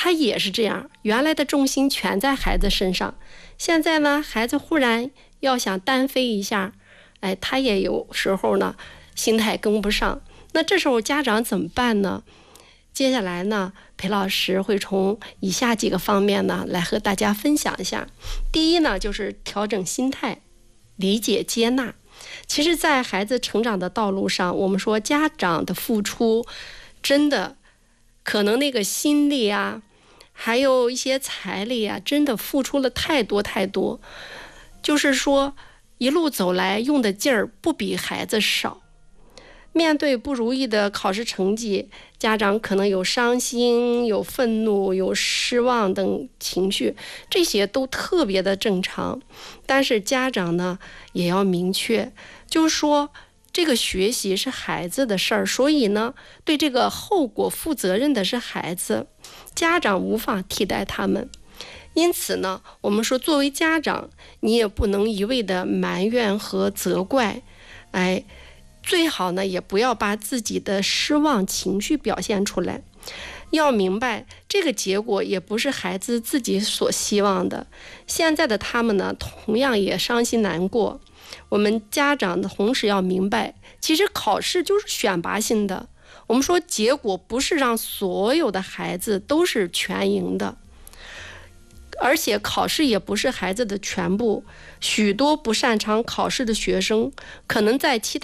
他也是这样，原来的重心全在孩子身上，现在呢，孩子忽然要想单飞一下，他也有时候呢心态跟不上。那这时候家长怎么办呢？接下来呢，裴老师会从以下几个方面呢来和大家分享一下。第一呢，就是调整心态，理解接纳。其实在孩子成长的道路上，我们说家长的付出真的可能那个心力啊，还有一些财力啊，真的付出了太多太多，就是说一路走来用的劲儿不比孩子少。面对不如意的考试成绩，家长可能有伤心、有愤怒、有失望等情绪，这些都特别的正常。但是家长呢，也要明确，就是说这个学习是孩子的事儿，所以呢，对这个后果负责任的是孩子，家长无法替代他们。因此呢，我们说作为家长，你也不能一味的埋怨和责怪，最好呢，也不要把自己的失望情绪表现出来。要明白，这个结果也不是孩子自己所希望的。现在的他们呢，同样也伤心难过。我们家长的同时要明白，其实考试就是选拔性的。我们说结果不是让所有的孩子都是全赢的，而且考试也不是孩子的全部。许多不擅长考试的学生，可能在其他